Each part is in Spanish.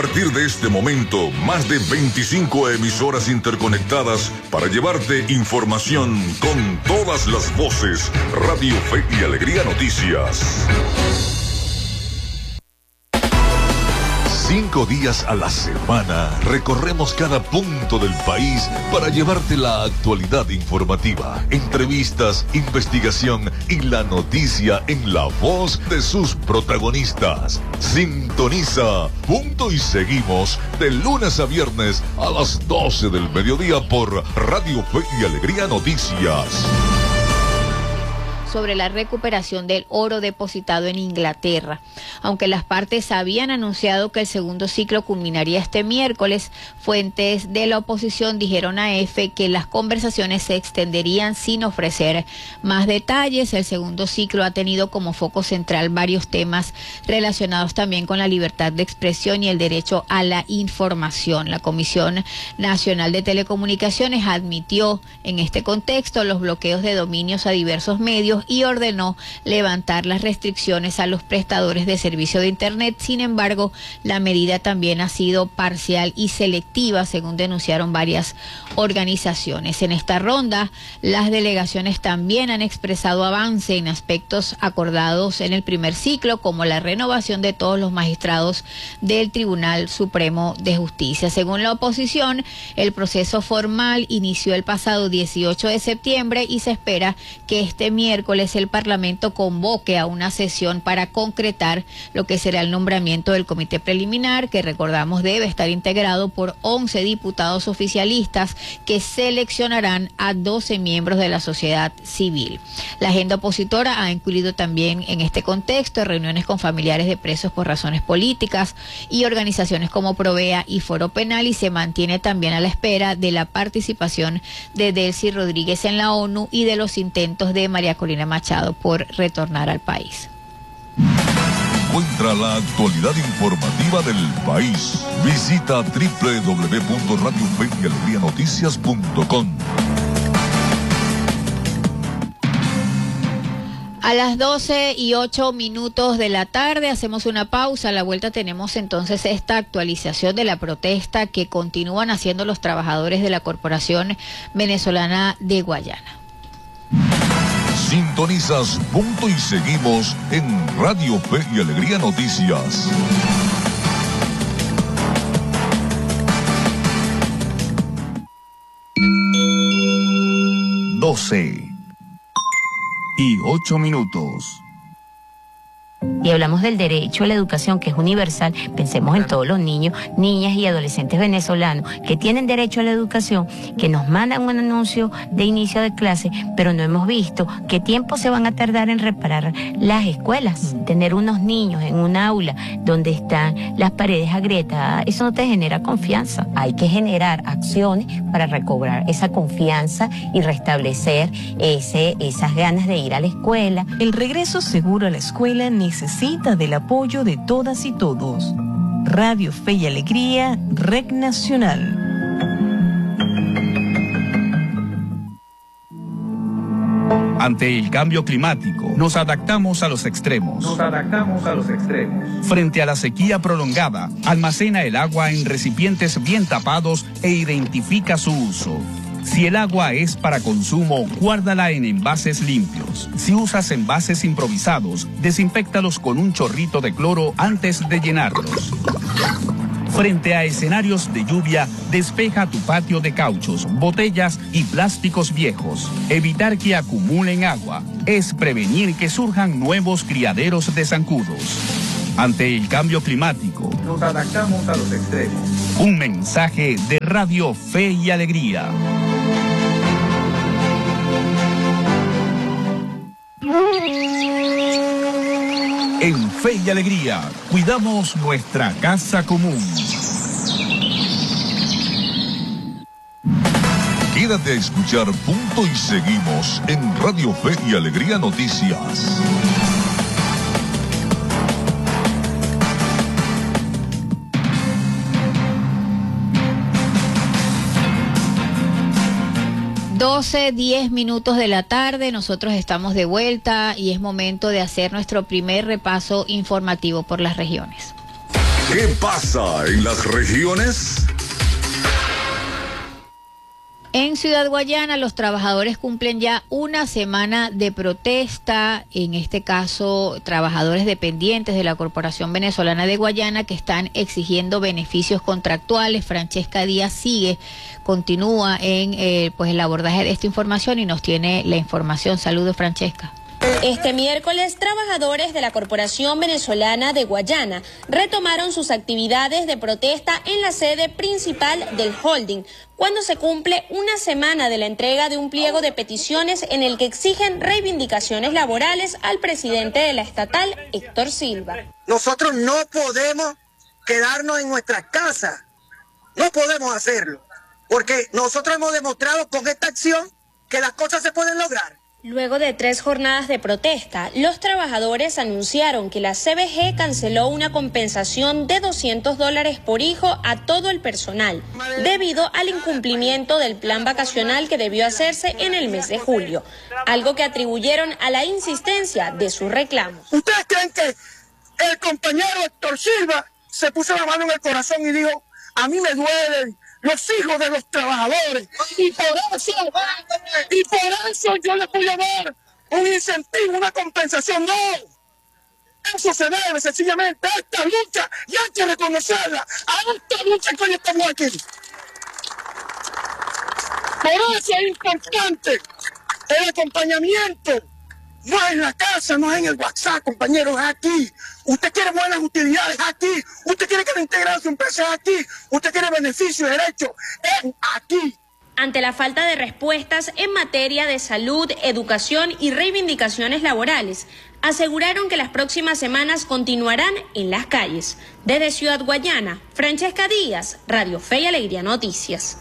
partir de este momento, más de 25 emisoras interconectadas para llevarte información con todas las voces. Radio Fe y Alegría Noticias. 5 días a la semana recorremos cada punto del país para llevarte la actualidad informativa, entrevistas, investigación y la noticia en la voz de sus protagonistas. Sintoniza Punto y Seguimos de lunes a viernes a las 12 del mediodía por Radio Fe y Alegría Noticias. Sobre la recuperación del oro depositado en Inglaterra. Aunque las partes habían anunciado que el segundo ciclo culminaría este miércoles, fuentes de la oposición dijeron a EFE que las conversaciones se extenderían sin ofrecer más detalles. El segundo ciclo ha tenido como foco central varios temas relacionados también con la libertad de expresión y el derecho a la información. La Comisión Nacional de Telecomunicaciones admitió en este contexto los bloqueos de dominios a diversos medios y ordenó levantar las restricciones a los prestadores de servicio de Internet. Sin embargo, la medida también ha sido parcial y selectiva, según denunciaron varias organizaciones. En esta ronda, las delegaciones también han expresado avance en aspectos acordados en el primer ciclo, como la renovación de todos los magistrados del Tribunal Supremo de Justicia. Según la oposición, el proceso formal inició el pasado 18 de septiembre y se espera que este miércoles el Parlamento convoque a una sesión para concretar lo que será el nombramiento del comité preliminar, que recordamos debe estar integrado por 11 diputados oficialistas que seleccionarán a 12 miembros de la sociedad civil. La agenda opositora ha incluido también en este contexto reuniones con familiares de presos por razones políticas y organizaciones como Provea y Foro Penal, y se mantiene también a la espera de la participación de Delcy Rodríguez en la ONU y de los intentos de María Corina Machado por retornar al país. Encuentra la actualidad informativa del país. Visita www.radiofeyalegrianoticias.com. A las 12:08 de la tarde hacemos una pausa. A la vuelta tenemos entonces esta actualización de la protesta que continúan haciendo los trabajadores de la Corporación Venezolana de Guayana. Sintonizas Punto y Seguimos en Radio Fe y Alegría Noticias. Doce y 8 minutos. Y hablamos del derecho a la educación, que es universal. Pensemos en todos los niños, niñas y adolescentes venezolanos que tienen derecho a la educación, que nos mandan un anuncio de inicio de clase, pero no hemos visto qué tiempo se van a tardar en reparar las escuelas. Tener unos niños en un aula donde están las paredes agrietadas, eso no te genera confianza. Hay que generar acciones para recobrar esa confianza y restablecer esas ganas de ir a la escuela. El regreso seguro a la escuela necesita del apoyo de todas y todos. Radio Fe y Alegría, Red Nacional. Ante el cambio climático, nos adaptamos a los extremos. Frente a la sequía prolongada, almacena el agua en recipientes bien tapados e identifica su uso. Si el agua es para consumo, guárdala en envases limpios. Si usas envases improvisados, desinféctalos con un chorrito de cloro antes de llenarlos. Frente a escenarios de lluvia, despeja tu patio de cauchos, botellas y plásticos viejos. Evitar que acumulen agua es prevenir que surjan nuevos criaderos de zancudos. Ante el cambio climático, nos adaptamos a los extremos. Un mensaje de Radio Fe y Alegría. En Fe y Alegría, cuidamos nuestra casa común. Quédate a escuchar Punto y Seguimos en Radio Fe y Alegría Noticias. Diez minutos de la tarde, nosotros estamos de vuelta y es momento de hacer nuestro primer repaso informativo por las regiones. ¿Qué pasa en las regiones? En Ciudad Guayana, los trabajadores cumplen ya una semana de protesta, en este caso trabajadores dependientes de la Corporación Venezolana de Guayana que están exigiendo beneficios contractuales. Francesca Díaz continúa en el abordaje de esta información y nos tiene la información. Saludos, Francesca. Este miércoles, trabajadores de la Corporación Venezolana de Guayana retomaron sus actividades de protesta en la sede principal del holding, cuando se cumple una semana de la entrega de un pliego de peticiones en el que exigen reivindicaciones laborales al presidente de la estatal, Héctor Silva. Nosotros no podemos quedarnos en nuestras casas, no podemos hacerlo, porque nosotros hemos demostrado con esta acción que las cosas se pueden lograr. Luego de 3 jornadas de protesta, los trabajadores anunciaron que la CBG canceló una compensación de $200 por hijo a todo el personal, debido al incumplimiento del plan vacacional que debió hacerse en el mes de julio, algo que atribuyeron a la insistencia de sus reclamos. ¿Ustedes creen que el compañero Héctor Silva se puso la mano en el corazón y dijo, a mí me duelen los hijos de los trabajadores, y por eso yo les voy a dar un incentivo, una compensación? No, eso se debe sencillamente a esta lucha y hay que reconocerla, a esta lucha que hoy estamos aquí. Por eso es importante el acompañamiento. No es en la casa, no es en el WhatsApp, compañeros, es aquí. Usted quiere buenas utilidades, aquí. Usted quiere que le integren su empresa, aquí. Usted quiere beneficios, derechos, es aquí. Ante la falta de respuestas en materia de salud, educación y reivindicaciones laborales, aseguraron que las próximas semanas continuarán en las calles. Desde Ciudad Guayana, Francesca Díaz, Radio Fe y Alegría Noticias.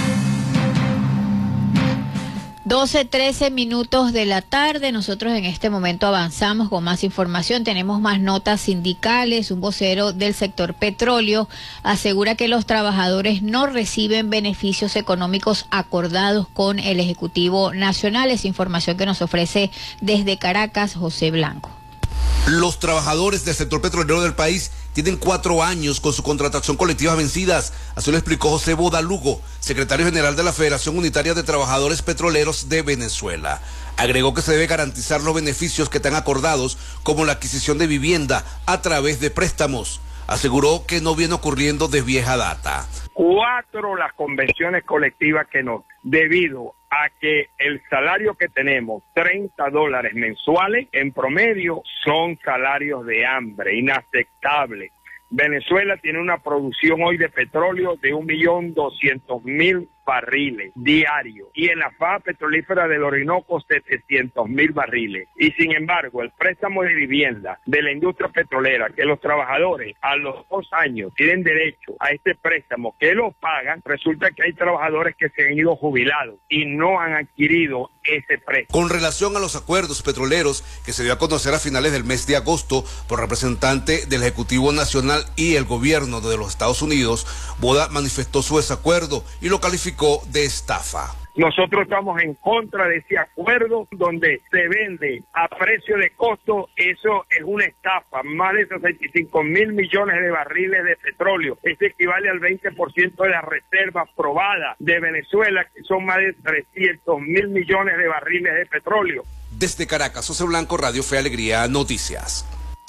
12:13 minutos de la tarde. Nosotros en este momento avanzamos con más información. Tenemos más notas sindicales. Un vocero del sector petróleo asegura que los trabajadores no reciben beneficios económicos acordados con el Ejecutivo Nacional. Es información que nos ofrece desde Caracas José Blanco. Los trabajadores del sector petrolero del país tienen 4 años con su contratación colectiva vencidas. Así lo explicó José Boda Lugo, secretario general de la Federación Unitaria de Trabajadores Petroleros de Venezuela. Agregó que se debe garantizar los beneficios que están acordados, como la adquisición de vivienda a través de préstamos. Aseguró que no viene ocurriendo de vieja data. 4 las convenciones colectivas que no, debido a que el salario que tenemos, $30 mensuales, en promedio son salarios de hambre, inaceptables. Venezuela tiene una producción hoy de petróleo de 1.200.000 barriles diarios y en la faja petrolífera del Orinoco 700.000 barriles. Y sin embargo, el préstamo de vivienda de la industria petrolera, que los trabajadores a los 2 años tienen derecho a este préstamo, que lo pagan, resulta que hay trabajadores que se han ido jubilados y no han adquirido ese préstamo. Con relación a los acuerdos petroleros que se dio a conocer a finales del mes de agosto por representante del Ejecutivo Nacional y el gobierno de los Estados Unidos, Boda manifestó su desacuerdo y lo calificó de estafa. Nosotros estamos en contra de ese acuerdo donde se vende a precio de costo. Eso es una estafa. Más de 65.000 millones de barriles de petróleo. Eso equivale al 20% de las reservas probadas de Venezuela, que son más de 300.000 millones de barriles de petróleo. Desde Caracas, José Blanco, Radio Fe Alegría Noticias.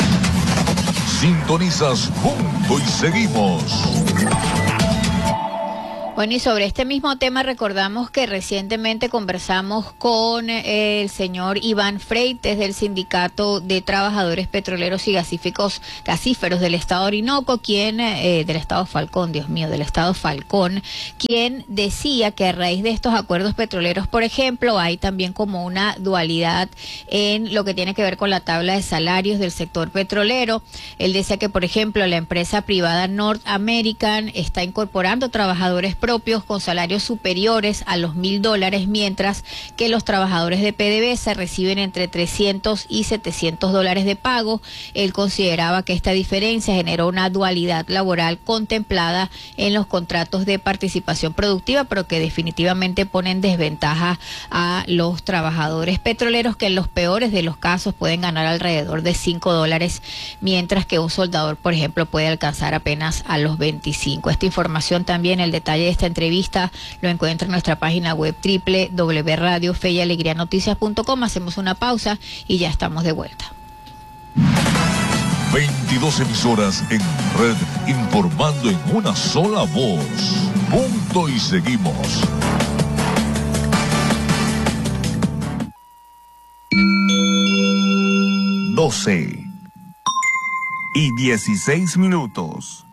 Sintonizas Punto y Seguimos. Bueno, y sobre este mismo tema recordamos que recientemente conversamos con el señor Iván Freites del Sindicato de Trabajadores Petroleros y Gasíferos del Estado Orinoco, del Estado Falcón, del Estado Falcón, quien decía que a raíz de estos acuerdos petroleros, por ejemplo, hay también como una dualidad en lo que tiene que ver con la tabla de salarios del sector petrolero. Él decía que, por ejemplo, la empresa privada North American está incorporando trabajadores propios con salarios superiores a los $1.000, mientras que los trabajadores de PDVSA reciben entre $300 y $700 de pago. Él consideraba que esta diferencia generó una dualidad laboral contemplada en los contratos de participación productiva, pero que definitivamente pone en desventaja a los trabajadores petroleros, que en los peores de los casos pueden ganar alrededor de $5, mientras que un soldador, por ejemplo, puede alcanzar apenas a los 25. Esta información también, el detalle de esta entrevista, lo encuentra en nuestra página web www.radiofeyalegrianoticias.com. Hacemos una pausa y ya estamos de vuelta. 22 emisoras en red, informando en una sola voz. Punto y seguimos. 12:16.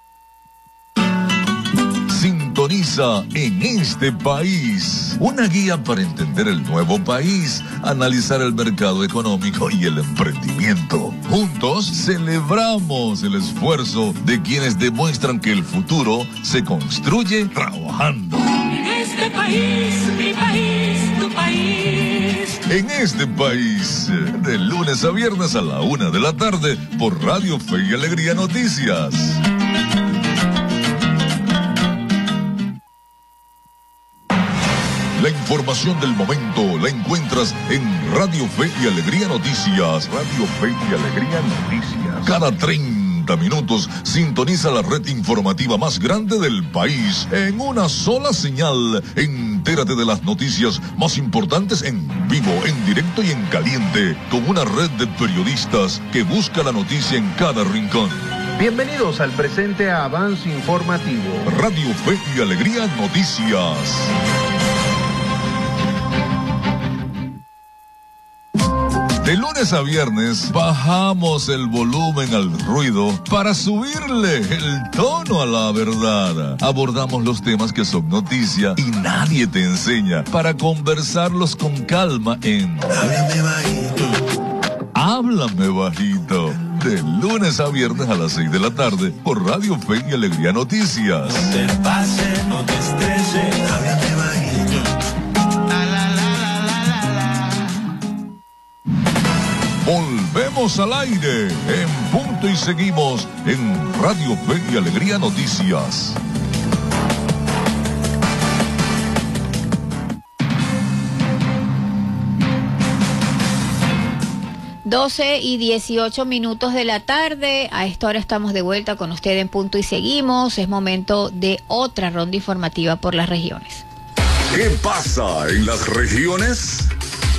Sintoniza En Este País, una guía para entender el nuevo país, analizar el mercado económico y el emprendimiento. Juntos celebramos el esfuerzo de quienes demuestran que el futuro se construye trabajando. En este país, mi país, tu país. En Este País, de lunes a viernes a la 1 de la tarde por Radio Fe y Alegría Noticias. La información del momento la encuentras en Radio Fe y Alegría Noticias. Radio Fe y Alegría Noticias. Cada 30 minutos sintoniza la red informativa más grande del país en una sola señal. Entérate de las noticias más importantes en vivo, en directo y en caliente, con una red de periodistas que busca la noticia en cada rincón. Bienvenidos al presente avance informativo. Radio Fe y Alegría Noticias. De lunes a viernes bajamos el volumen al ruido para subirle el tono a la verdad. Abordamos los temas que son noticia y nadie te enseña, para conversarlos con calma en Háblame Bajito. Háblame Bajito. De lunes a viernes a las 6 de la tarde por Radio Fe y Alegría Noticias. No te pases, no te estreses. Háblame bajito. Volvemos al aire en punto y seguimos en Radio Fe y Alegría Noticias. Doce y 18 minutos de la tarde. A esta hora estamos de vuelta con usted en Punto y Seguimos. Es momento de otra ronda informativa por las regiones. ¿Qué pasa en las regiones?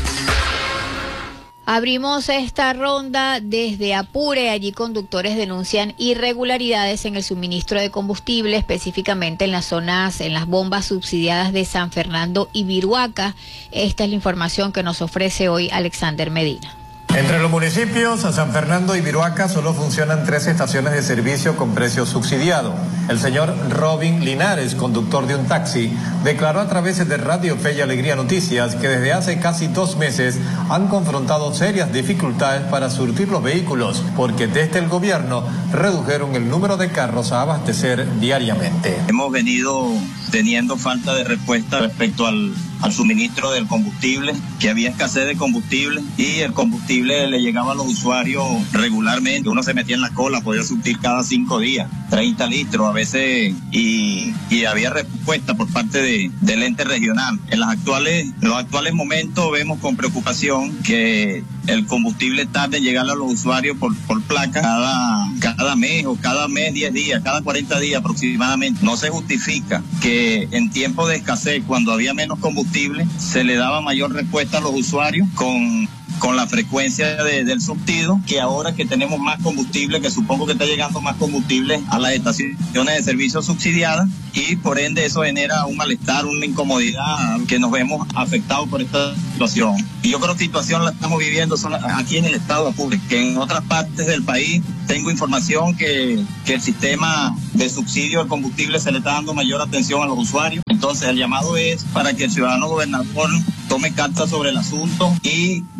Abrimos esta ronda desde Apure. Allí conductores denuncian irregularidades en el suministro de combustible, específicamente en las zonas, en las bombas subsidiadas de San Fernando y Viruaca. Esta es la información que nos ofrece hoy Alexander Medina. Entre los municipios San Fernando y Viruaca solo funcionan 3 estaciones de servicio con precio subsidiado. El señor Robin Linares, conductor de un taxi, declaró a través de Radio Fe y Alegría Noticias que desde hace casi 2 meses han confrontado serias dificultades para surtir los vehículos, porque desde el gobierno redujeron el número de carros a abastecer diariamente. Hemos venido teniendo falta de respuesta respecto al suministro del combustible, que había escasez de combustible y el combustible le llegaba a los usuarios regularmente. Uno se metía en la cola, podía surtir cada 5 días, 30 litros a veces, y había respuesta por parte del ente regional. En los actuales momentos vemos con preocupación que el combustible tarda en llegar a los usuarios por placa cada mes o cada mes, 10 días, cada 40 días aproximadamente. No se justifica que en tiempos de escasez, cuando había menos combustible, se le daba mayor respuesta a los usuarios con la frecuencia del surtido, que ahora que tenemos más combustible, que supongo que está llegando más combustible a las estaciones de servicio subsidiadas, y por ende eso genera un malestar, una incomodidad, que nos vemos afectados por esta situación. Y yo creo que esta situación la estamos viviendo aquí en el estado de Apure, que en otras partes del país tengo información que el sistema de subsidio del combustible se le está dando mayor atención a los usuarios. Entonces el llamado es para que el ciudadano gobernador tome cartas sobre el asunto y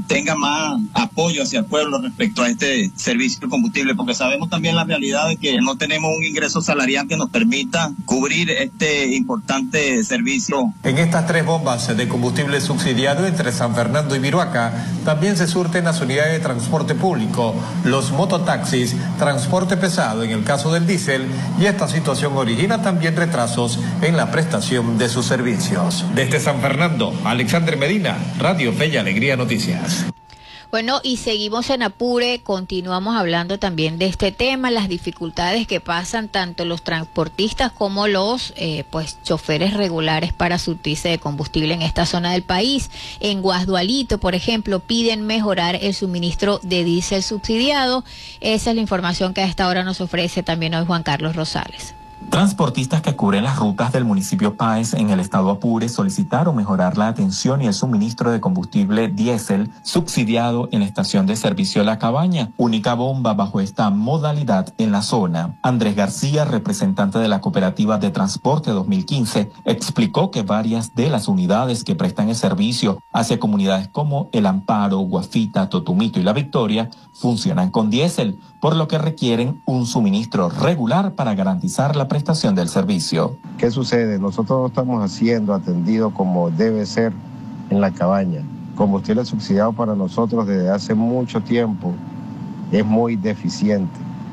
tenga más apoyo hacia el pueblo respecto a este servicio de combustible, porque sabemos también la realidad de que no tenemos un ingreso salarial que nos permita cubrir este importante servicio. En estas 3 bombas de combustible subsidiado entre San Fernando y Viruaca también se surten las unidades de transporte público, los mototaxis, transporte pesado en el caso del diésel, y esta situación origina también retrasos en la prestación de sus servicios. Desde San Fernando, Alexander Medina, Radio Fe y Alegría Noticias. Bueno, y seguimos en Apure, continuamos hablando también de este tema, las dificultades que pasan tanto los transportistas como los choferes regulares para surtirse de combustible en esta zona del país. En Guasdualito, por ejemplo, piden mejorar el suministro de diésel subsidiado. Esa es la información que a esta hora nos ofrece también hoy Juan Carlos Rosales. Transportistas que cubren las rutas del municipio Páez en el estado Apure solicitaron mejorar la atención y el suministro de combustible diésel subsidiado en la estación de servicio La Cabaña, única bomba bajo esta modalidad en la zona. Andrés García, representante de la Cooperativa de Transporte 2015, explicó que varias de las unidades que prestan el servicio hacia comunidades como El Amparo, Guafita, Totumito y La Victoria funcionan con diésel, por lo que requieren un suministro regular para garantizar la prestación del servicio. ¿Qué sucede? Nosotros no estamos siendo atendidos como debe ser en La Cabaña. Combustible subsidiado para nosotros desde hace mucho tiempo es muy deficiente.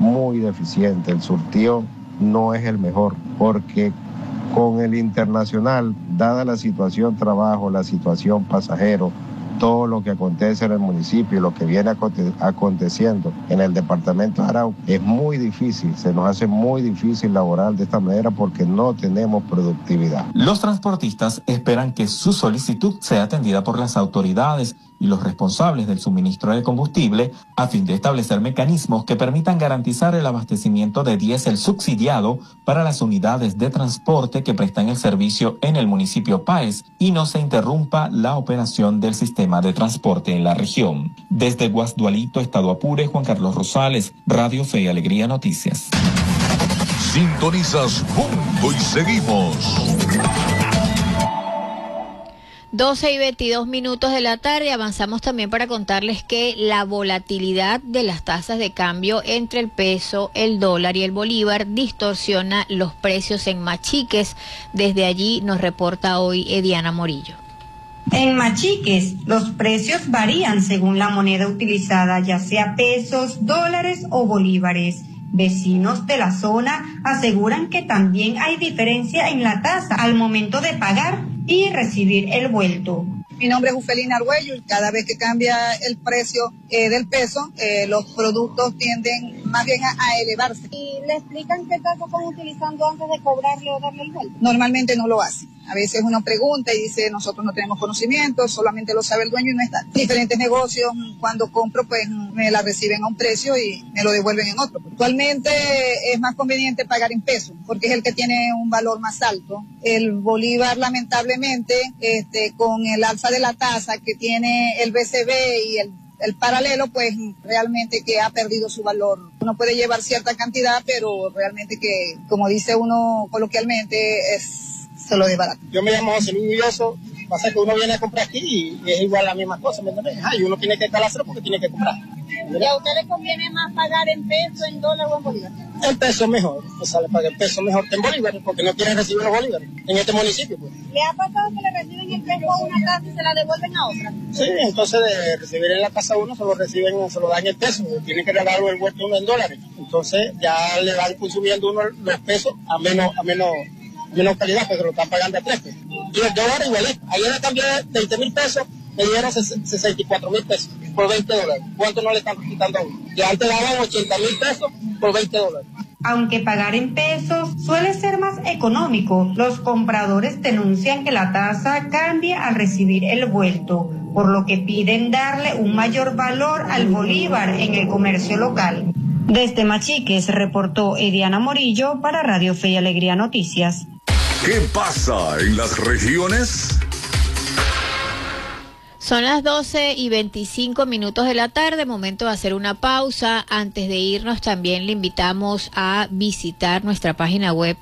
El surtido no es el mejor, porque con el internacional, dada la situación trabajo, la situación pasajero, todo lo que acontece en el municipio y lo que viene aconteciendo en el departamento de Arauca, es muy difícil, se nos hace muy difícil laborar de esta manera porque no tenemos productividad. Los transportistas esperan que su solicitud sea atendida por las autoridades y los responsables del suministro de combustible a fin de establecer mecanismos que permitan garantizar el abastecimiento de diésel subsidiado para las unidades de transporte que prestan el servicio en el municipio Páez y no se interrumpa la operación del sistema de transporte en la región. Desde Guasdualito, estado Apure, Juan Carlos Rosales, Radio Fe y Alegría Noticias. Sintonizas Punto y seguimos. 12:22 de la tarde, avanzamos también para contarles que la volatilidad de las tasas de cambio entre el peso, el dólar y el bolívar distorsiona los precios en Machiques. Desde allí nos reporta hoy Ediana Morillo. En Machiques, los precios varían según la moneda utilizada, ya sea pesos, dólares o bolívares. Vecinos de la zona aseguran que también hay diferencia en la tasa al momento de pagar y recibir el vuelto. Mi nombre es Ufelina Arguello y cada vez que cambia el precio del peso, los productos tienden más bien a elevarse. ¿Y le explican qué tasa están utilizando antes de cobrarle o darle el vuelto? Normalmente no lo hacen. A veces uno pregunta y dice, nosotros no tenemos conocimiento, solamente lo sabe el dueño y no está. Diferentes negocios, cuando compro, pues me la reciben a un precio y me lo devuelven en otro. Actualmente es más conveniente pagar en pesos, porque es el que tiene un valor más alto. El bolívar, lamentablemente, con el alza de la tasa que tiene el BCB y el paralelo, pues realmente que ha perdido su valor. Uno puede llevar cierta cantidad, pero realmente que, como dice uno coloquialmente, se lo desbarata. Yo me llamo José Luis Villoso, pasa que uno viene a comprar aquí y es igual la misma cosa, ¿me entiendes? Y uno tiene que calárselo porque tiene que comprar. ¿Y a usted le conviene más pagar en peso, en dólar o en bolívar? El peso mejor, o sea, le paga el peso mejor que en bolívares, porque no quieren recibir los bolívares en este municipio, pues. ¿Le ha pasado que le reciben el peso a una casa y se la devuelven a otra? Sí, entonces de recibir en la casa uno, se lo dan el peso, tienen que regalarlo el vuelto uno en dólares. Entonces ya le van consumiendo uno los pesos a menos calidad, porque lo están pagando a 3 pesos. Y el dólar igualito, ayer le cambié 20,000 pesos, me dieron 64,000 pesos por $20. ¿Cuánto no le están quitando a uno? Que antes daban 80,000 pesos por $20. Aunque pagar en pesos suele ser más económico, los compradores denuncian que la tasa cambia al recibir el vuelto, por lo que piden darle un mayor valor al bolívar en el comercio local. Desde Machiques reportó Ediana Morillo para Radio Fe y Alegría Noticias. ¿Qué pasa en las regiones? Son las 12:25 de la tarde, momento de hacer una pausa. Antes de irnos, también le invitamos a visitar nuestra página web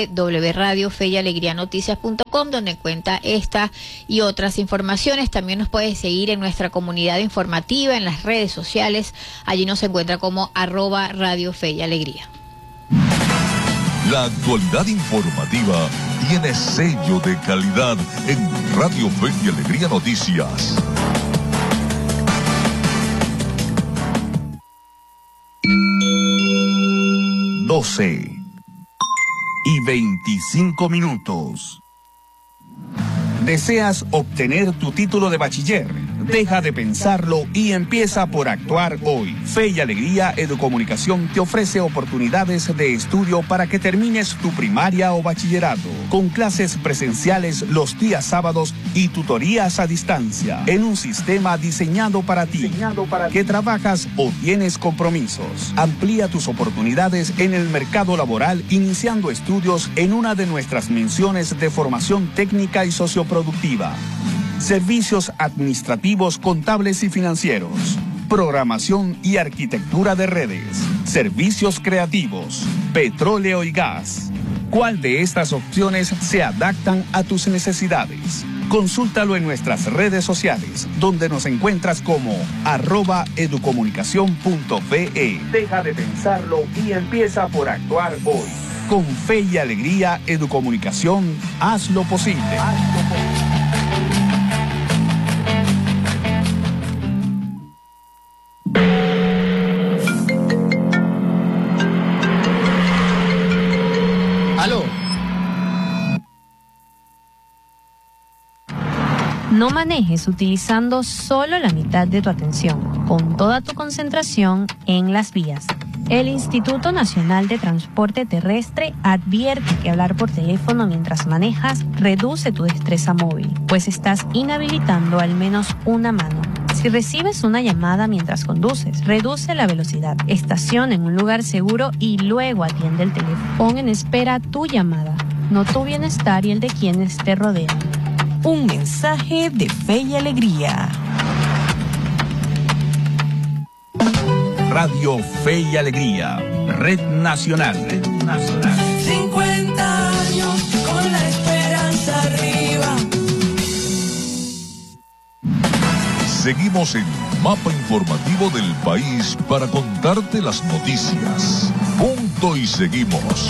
www.radiofeyalegrianoticias.com, donde encuentra esta y otras informaciones. También nos puede seguir en nuestra comunidad informativa, en las redes sociales. Allí nos encuentra como @radiofeyalegría. La actualidad informativa tiene sello de calidad en Radio Fe y Alegría Noticias. Doce y 25 minutos. ¿Deseas obtener tu título de bachiller? Deja de pensarlo y empieza por actuar hoy. Fe y Alegría Educomunicación te ofrece oportunidades de estudio para que termines tu primaria o bachillerato, con clases presenciales los días sábados y tutorías a distancia, en un sistema diseñado para ti, que trabajas o tienes compromisos. Amplía tus oportunidades en el mercado laboral iniciando estudios en una de nuestras menciones de formación técnica y socioproductiva. Servicios administrativos, contables y financieros. Programación y arquitectura de redes. Servicios creativos. Petróleo y gas. ¿Cuál de estas opciones se adaptan a tus necesidades? Consúltalo en nuestras redes sociales, donde nos encuentras como @educomunicacion.be. Deja de pensarlo y empieza por actuar hoy. Con Fe y Alegría Educomunicación, haz lo posible. ¡Aló! No manejes utilizando solo la mitad de tu atención, con toda tu concentración en las vías. El Instituto Nacional de Transporte Terrestre advierte que hablar por teléfono mientras manejas reduce tu destreza móvil, pues estás inhabilitando al menos una mano. Si recibes una llamada mientras conduces, reduce la velocidad, estaciona en un lugar seguro y luego atiende el teléfono. Pon en espera tu llamada, no tu bienestar y el de quienes te rodean. Un mensaje de Fe y Alegría. Radio Fe y Alegría, Red Nacional. 50 años con la esperanza arriba. Seguimos en Mapa Informativo del País para contarte las noticias. Punto y seguimos.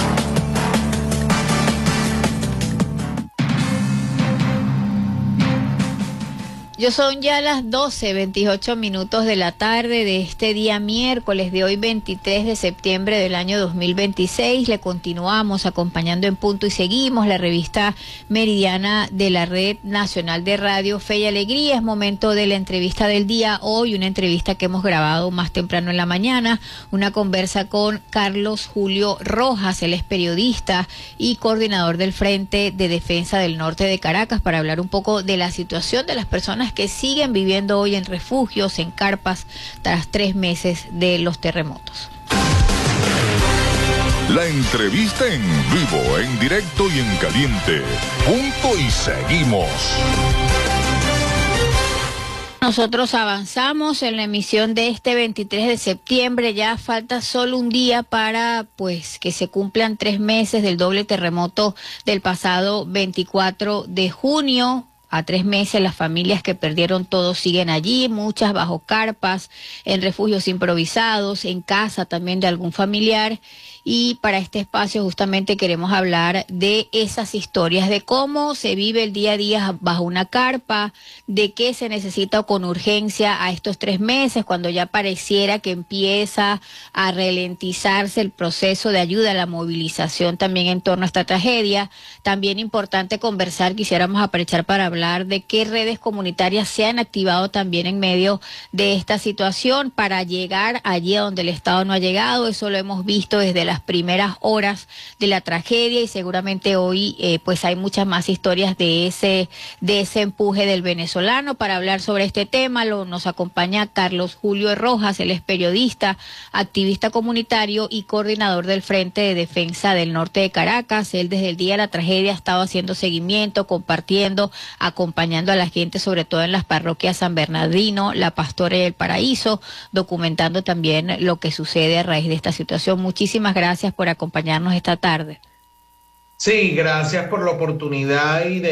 Son ya las 12:28 de la tarde de este día miércoles de hoy 23 de septiembre del año 2026. Le continuamos acompañando en Punto y Seguimos, la revista meridiana de la Red Nacional de Radio Fe y Alegría. Es momento de la entrevista del día. Hoy una entrevista que hemos grabado más temprano en la mañana, una conversa con Carlos Julio Rojas. Él es periodista y coordinador del Frente de Defensa del Norte de Caracas, para hablar un poco de la situación de las personas que siguen viviendo hoy en refugios, en carpas, tras 3 meses de los terremotos. La entrevista en vivo, en directo y en caliente. Punto y seguimos. Nosotros avanzamos en la emisión de este 23 de septiembre. Ya falta solo un día para que se cumplan 3 meses del doble terremoto del pasado 24 de junio. A 3 meses las familias que perdieron todo siguen allí, muchas bajo carpas, en refugios improvisados, en casa también de algún familiar. Y para este espacio justamente queremos hablar de esas historias, de cómo se vive el día a día bajo una carpa, de qué se necesita con urgencia a estos 3 meses, cuando ya pareciera que empieza a ralentizarse el proceso de ayuda, la movilización también en torno a esta tragedia. También importante conversar, quisiéramos aprovechar para hablar de qué redes comunitarias se han activado también en medio de esta situación para llegar allí a donde el Estado no ha llegado. Eso lo hemos visto desde las las primeras horas de la tragedia, y seguramente hoy pues hay muchas más historias de ese empuje del venezolano. Para hablar sobre este tema nos acompaña Carlos Julio Rojas. Él es periodista, activista comunitario y coordinador del Frente de Defensa del Norte de Caracas. Él desde el día de la tragedia ha estado haciendo seguimiento, compartiendo, acompañando a la gente, sobre todo en las parroquias San Bernardino, La Pastora y El Paraíso, documentando también lo que sucede a raíz de esta situación. Muchísimas gracias por acompañarnos esta tarde. Sí, gracias por la oportunidad y de